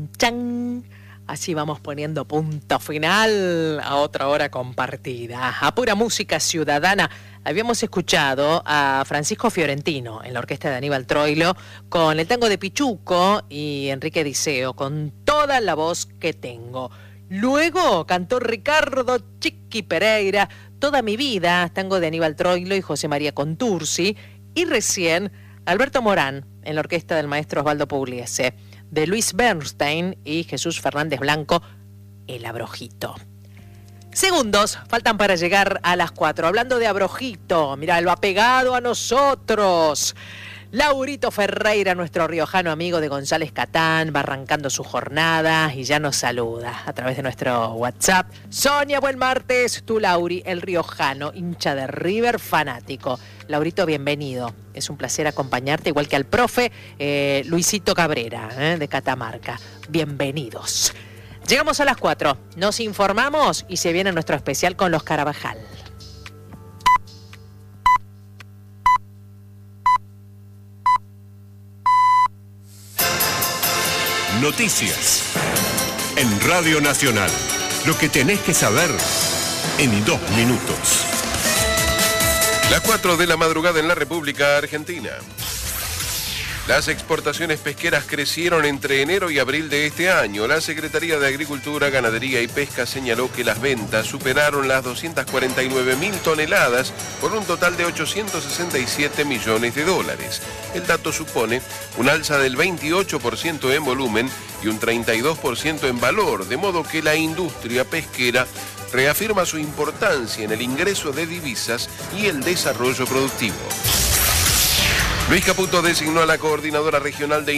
Chan, chan. Así vamos poniendo punto final a otra hora compartida. A pura música ciudadana. Habíamos escuchado a Francisco Fiorentino en la orquesta de Aníbal Troilo con el tango de Pichuco y Enrique Diceo con Toda la voz que tengo. Luego cantó Ricardo Chiqui Pereira, Toda mi vida, tango de Aníbal Troilo y José María Contursi. Y recién Alberto Morán en la orquesta del maestro Osvaldo Pugliese, de Luis Bernstein y Jesús Fernández Blanco, El Abrojito. Segundos faltan para llegar a las 4. Hablando de Abrojito, mirá, lo ha pegado a nosotros. Laurito Ferreira, nuestro riojano amigo de González Catán, va arrancando su jornada y ya nos saluda a través de nuestro WhatsApp. Sonia, buen martes. Tú, Lauri, el riojano, hincha de River, fanático. Laurito, bienvenido. Es un placer acompañarte, igual que al profe Luisito Cabrera, de Catamarca. Bienvenidos. Llegamos a las 4. Nos informamos y se viene nuestro especial con los Carabajal. Noticias en Radio Nacional. Lo que tenés que saber en 2 minutos. Las 4 de la madrugada en la República Argentina. Las exportaciones pesqueras crecieron entre enero y abril de este año. La Secretaría de Agricultura, Ganadería y Pesca señaló que las ventas superaron las 249.000 toneladas por un total de 867 millones de dólares. El dato supone un alza del 28% en volumen y un 32% en valor, de modo que la industria pesquera reafirma su importancia en el ingreso de divisas y el desarrollo productivo. Luis Caputo designó a la coordinadora regional de